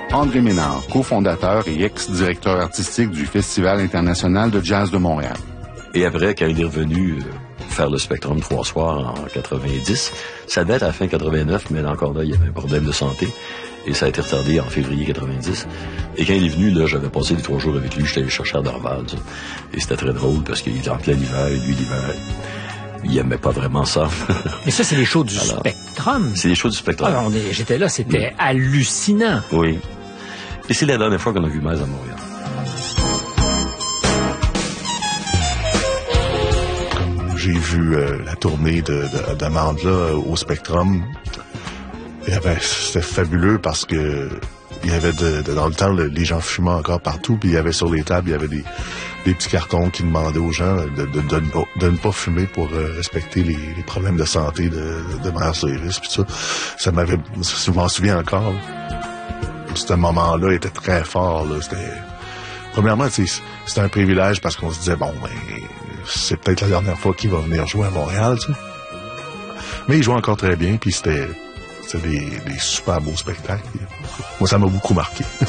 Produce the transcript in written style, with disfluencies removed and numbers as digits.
André Ménard, cofondateur et ex-directeur artistique du Festival international de jazz de Montréal. Et après, quand il est revenu faire le Spectrum 3 soirs en 90, ça devait être à la fin 89, mais encore là, il y avait un problème de santé. Et ça a été retardé en février 90. Et quand il est venu, là, j'avais passé les 3 jours avec lui, j'étais allé chercher à Dorval. Et c'était très drôle parce qu'il était en plein hiver, et lui, l'hiver, il aimait pas vraiment ça. Mais ça, c'est les shows du Spectrum. C'est les shows du Spectrum. Alors, j'étais là, c'était hallucinant. Oui. Et c'est la dernière fois qu'on a vu Miles à Montréal. J'ai vu la tournée de Mandela au Spectrum. C'était fabuleux parce que il y avait dans le temps, les gens fumaient encore partout, puis il y avait sur les tables, il y avait des petits cartons qui demandaient aux gens de ne pas fumer pour respecter les problèmes de santé de Mère Cyrus, puis ça. Je m'en souviens encore. Ce moment-là était très fort, là. Premièrement, c'était un privilège parce qu'on se disait, bon, ben, c'est peut-être la dernière fois qu'il va venir jouer à Montréal, tu sais. Mais il jouait encore très bien, puis c'était des super beaux spectacles. Moi, ça m'a beaucoup marqué.